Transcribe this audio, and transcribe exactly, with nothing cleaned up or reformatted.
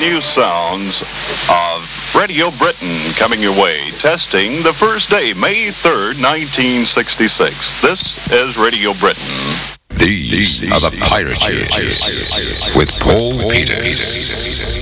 new sounds of Radio Britain coming your way, testing the first day, May third, nineteen sixty-six. This is Radio Britain. These are the Pirates with Paul Peters.